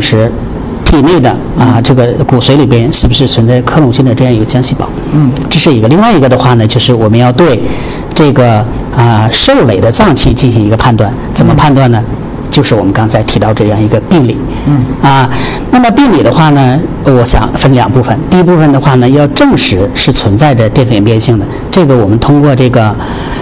实体内的这个骨髓里边是不是存在克隆性的这样一个浆细胞。这是一个。另外一个的话呢，就是我们要对这个受累的脏器进行一个判断。怎么判断呢？就是我们刚才提到这样一个病理。那么病理的话呢，我想分两部分。第一部分的话呢，要证实是存在着淀粉样变性的，这个我们通过这个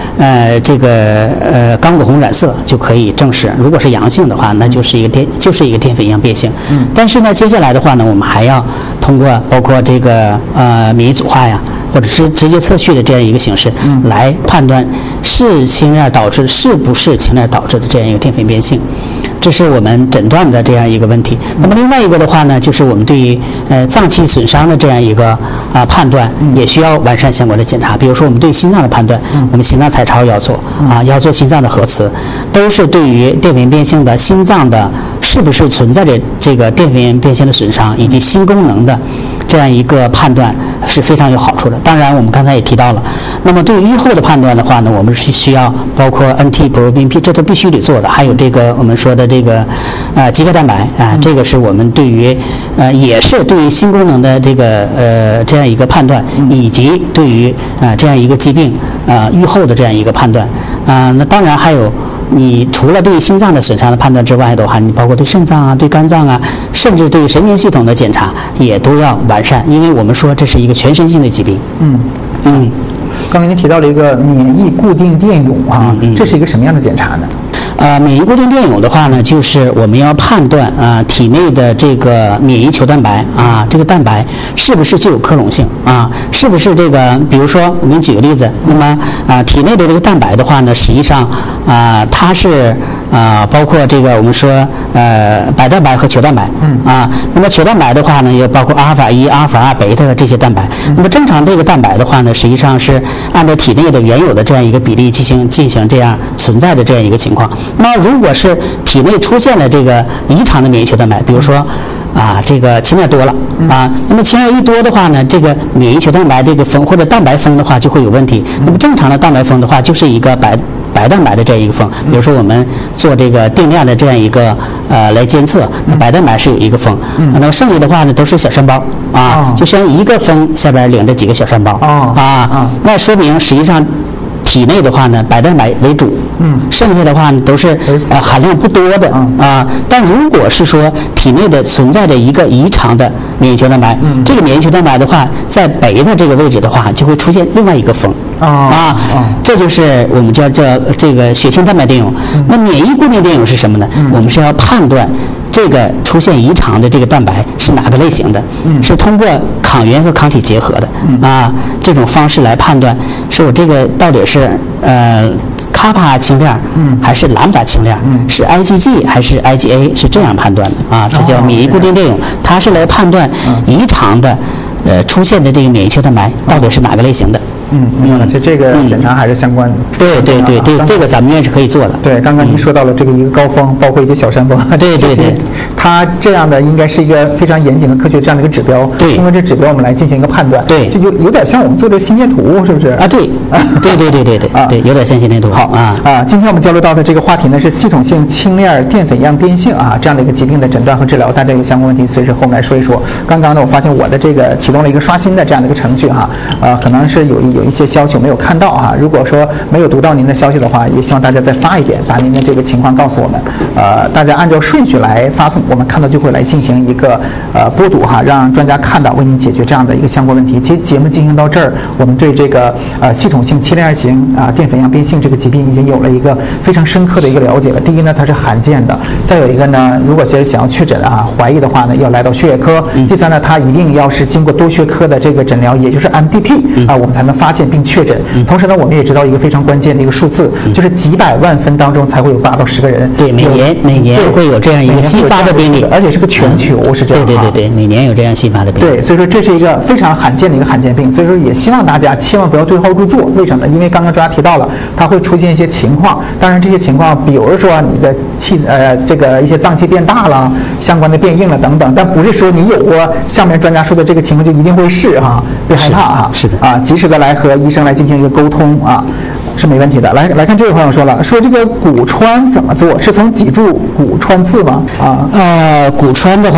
刚果红染色就可以证实。如果是阳性的话，那就是一个淀粉样变性。但是呢，接下来的话呢，我们还要通过包括这个免疫组化呀，或者是直接测序的这样一个形式来判断是氢链导致是不是氢链导致的这样一个淀粉变性。这是我们诊断的这样一个问题。那么另外一个的话呢，就是我们对于脏器损伤的这样一个判断，也需要完善相关的检查。比如说我们对心脏的判断，我们心脏彩超要做要做心脏的核磁，都是对于淀粉变性的心脏的是不是存在着这个淀粉变性的损伤以及心功能的这样一个判断是非常有好处的。当然我们刚才也提到了，那么对于预后的判断的话呢，我们是需要包括 NT-proBNP 这都必须得做的，还有这个我们说的这个肌钙蛋白这个是我们对于也是对于心功能的这个这样一个判断，以及对于这样一个疾病预后的这样一个判断。那当然还有你除了对心脏的损伤的判断之外的话，你包括对肾脏对肝脏甚至对神经系统的检查也都要完善，因为我们说这是一个全身性的疾病。 刚才您提到了一个免疫固定电泳这是一个什么样的检查呢？ 免疫固定电泳的话呢，就是我们要判断体内的这个免疫球蛋白这个蛋白是不是具有克隆性是不是这个，比如说我们举个例子，那么体内的这个蛋白的话呢，实际上它是包括这个我们说白蛋白和球蛋白那么球蛋白的话呢，也包括阿尔法1、阿尔法2、贝塔这些蛋白。那么正常这个蛋白的话呢，实际上是按照体内的原有的这样一个比例进行这样存在的这样一个情况。那如果是体内出现了这个异常的免疫球蛋白，比如说这个氢链多了那么氢链一多的话呢，这个免疫球蛋白这个峰或者蛋白峰的话就会有问题。那么正常的蛋白峰的话就是一个白蛋白的这样一个峰，比如说我们做这个定量的这样一个来监测，那白蛋白是有一个峰那么剩下的话呢都是小山包就像一个峰下边领着几个小山包那说明实际上体内的话呢，白蛋白为主，剩下的话呢都是含量不多的但如果是说体内的存在着一个异常的免疫球蛋白，这个免疫球蛋白的话，在贝塔这个位置的话，就会出现另外一个峰这就是我们叫这个血清蛋白电泳。那免疫固定电泳是什么呢？我们是要判断这个出现异常的这个蛋白是哪个类型的，是通过抗原和抗体结合的这种方式来判断，是我这个到底是卡帕氢链还是兰姆达氢链是 IgG 还是 IgA， 是这样判断的这叫免疫固定电泳。它是来判断异常的出现的这个免疫球蛋白到底是哪个类型的。 明白了，所以这个检查还是相关的。 对，这个咱们院是可以做的。 对，刚刚您说到了这个一个高峰，包括一个小山峰。 对， 它这样的应该是一个非常严谨的科学这样的一个指标。 对， 通过这指标我们来进行一个判断。 对， 就有点像我们做的心电图，是不是？ 对，有点像心电图。 好今天我们交流到的这个话题呢是系统性氢链淀粉样变性这样的一个疾病的诊断和治疗，大家有相关问题随时和我们来说一说。刚刚呢，我发现我的这个启动了一个刷新的这样的一个程序可能是有一些消息我没有看到如果说没有读到您的消息的话，也希望大家再发一点，把您的这个情况告诉我们。大家按照顺序来发送，我们看到就会来进行一个播读让专家看到，为您解决这样的一个相关问题。其实节目进行到这儿，我们对这个系统性七链二型淀粉样变性这个疾病已经有了一个非常深刻的一个了解了。第一呢，它是罕见的；再有一个呢，如果是想要确诊怀疑的话呢，要来到血液科；第三呢，它一定要是经过多学科的这个诊疗，也就是 MDT 我们才能发现并确诊。同时呢，我们也知道一个非常关键的一个数字，就是几百万分当中才会有8到10个人。 对，每年会有这样一个新发的病例， 而且是个全球是这样。 对，每年有这样新发的病例。 对，所以说这是一个非常罕见的一个罕见病，所以说也希望大家千万不要对号入座。为什么？因为刚刚专家提到了，它会出现一些情况。当然这些情况，比如说你的这个一些脏器变大了，相关的变硬了等等，但不是说你有过下面专家说的这个情况就一定会是别害怕是的及时的来和医生来进行一个沟通是没问题的。来看这位朋友说了，说这个骨穿怎么做？是从脊柱骨穿刺吗？ 骨穿的话